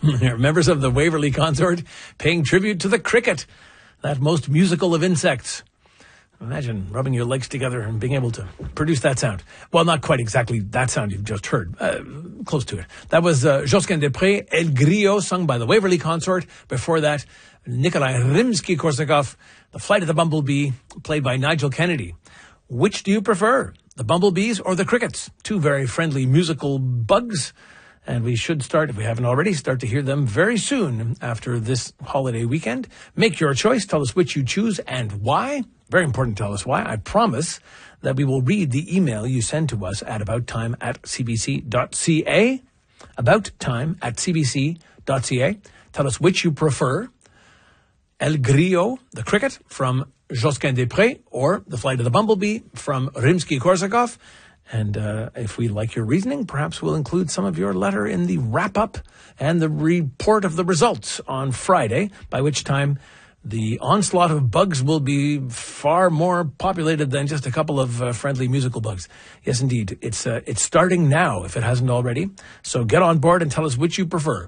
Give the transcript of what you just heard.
Members of the Waverley Consort paying tribute to the cricket, that most musical of insects. Imagine rubbing your legs together and being able to produce that sound. Well, not quite exactly that sound you've just heard. Close to it. That was Josquin des Prés, El Griot, sung by the Waverley Consort. Before that, Nikolai Rimsky-Korsakov, The Flight of the Bumblebee, played by Nigel Kennedy. Which do you prefer, the bumblebees or the crickets? Two very friendly musical bugs. And we should start, if we haven't already, start to hear them very soon after this holiday weekend. Make your choice. Tell us which you choose and why. Very important to tell us why. I promise that we will read the email you send to us at abouttime@cbc.ca. Abouttime@cbc.ca. Tell us which you prefer. El Griot, the cricket, from Josquin des Prés, or The Flight of the Bumblebee from Rimsky-Korsakov. And if we like your reasoning, perhaps we'll include some of your letter in the wrap-up and the report of the results on Friday, by which time the onslaught of bugs will be far more populated than just a couple of friendly musical bugs. Yes, indeed. It's starting now, if it hasn't already. So get on board and tell us which you prefer.